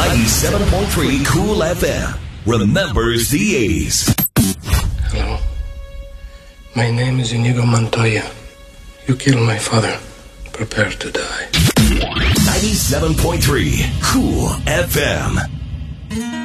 97.3 Cool FM remembers the A's. Hello. My name is Inigo Montoya. You killed my father. Prepare to die. 97.3 Cool FM.